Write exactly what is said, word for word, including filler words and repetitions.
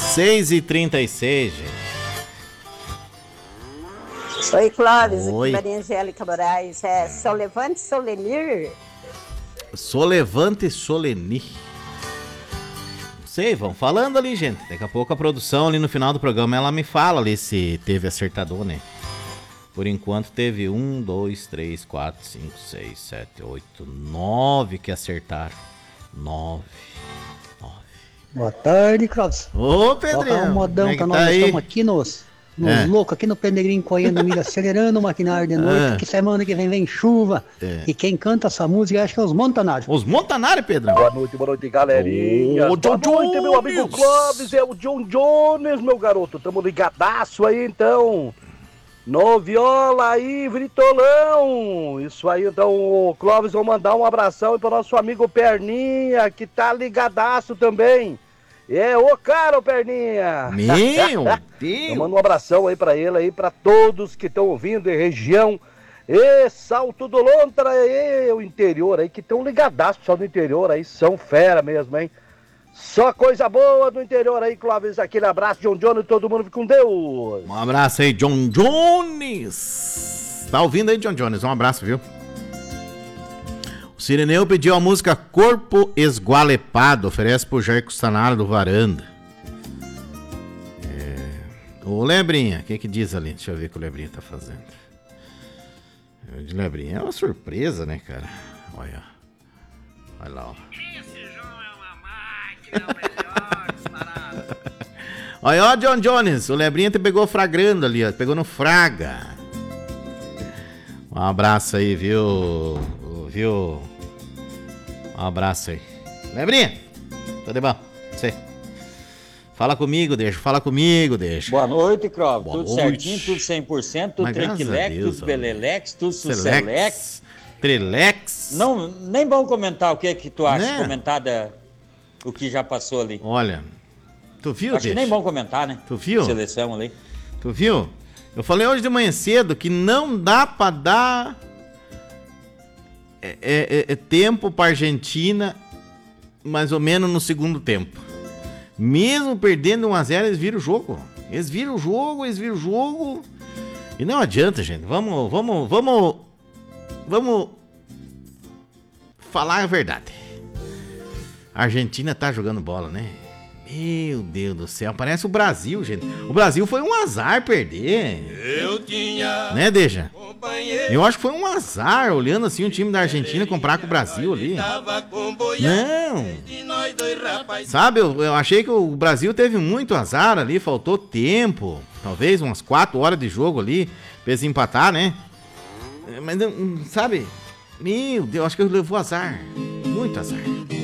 seis e trinta e seis, gente. Oi, Clóvis, Oi. aqui Maria Angélica Moraes. É Solevante Solenir? Solevante Solenir. Não sei, vão falando ali, gente. Daqui a pouco a produção ali no final do programa ela me fala ali se teve acertador, né? Por enquanto teve um, dois, três, quatro, cinco, seis, sete, oito, nove que acertaram. Nove. Nove. Boa tarde, Clóvis. Ô, Pedrinho. Toca um modão como é que pra tá nós. aí? Estamos aqui nos, nos É. loucos, aqui no Pendegrinho, colhendo milho, acelerando o maquinário de noite. É. Que semana que vem vem chuva. É. E quem canta essa música acho que é os Montanários. Os Montanários, Pedrão. Boa noite, boa noite, galerinha. Ô, boa John noite, meu amigo Jones. Clóvis, é o John Jones, meu garoto. Tamo ligadaço aí, então. No viola aí, Vritolão. Isso aí, então, o Clóvis, vou mandar um abração aí pro nosso amigo Perninha, que tá ligadaço também. É, ô caro Perninha. Meu Eu Deus. mando um abração aí pra ele aí, pra todos que estão ouvindo em região. E Salto do Lontra, e o interior aí, que estão ligadaços só no interior aí, são fera mesmo, hein? Só coisa boa do interior aí, Clóvis. Aquele abraço, John Jones, todo mundo fica com Deus. Um abraço aí, John Jones. Tá ouvindo aí, John Jones? Um abraço, viu? O Sireneu pediu a música Corpo Esgualepado. Oferece pro Jair Custanaro do Varanda. É... Ô, Lebrinha, o que que diz ali? Deixa eu ver o que o Lebrinha tá fazendo. O de Lebrinha é uma surpresa, né, cara? Olha. Olha lá, ó. Olha, ó, John Jones, o Lebrinha te pegou fragrando ali, ó, pegou no fraga. Um abraço aí, viu? Viu? Um abraço aí. Lebrinha, tudo bom? Você. Fala comigo, deixa, fala comigo, deixa. Boa noite, Clóvis. Boa Tudo noite. certinho, tudo cem por cento, tudo Mas graças a tranquilex, Deus, tudo ó. belelex, tudo sucelex. Selex, Trelex. Não, nem vamos comentar o que é que tu acha, Né? comentar da, o que já passou ali. Olha, tu viu, Acho que deixa? nem vamos comentar, né? Tu viu? Seleção ali. Tu viu? Eu falei hoje de manhã cedo que não dá pra dar é, é, é tempo pra Argentina mais ou menos no segundo tempo. Mesmo perdendo um a zero, eles viram o jogo. Eles viram o jogo, eles viram o jogo. E não adianta, gente. Vamos, vamos, vamos, vamos falar a verdade. A Argentina tá jogando bola, né? Meu Deus do céu, parece o Brasil, gente. O Brasil foi um azar perder. Eu tinha. Né, Deja? Companheiro. Eu acho que foi um azar, olhando assim o time da Argentina comprar com o Brasil ali. Tava Não. de nós dois rapaz. Sabe, eu, eu achei que o Brasil teve muito azar ali, faltou tempo. Talvez umas quatro horas de jogo ali, pra eles empatar, né? Mas, não, sabe, meu Deus, acho que levou azar. Muito azar.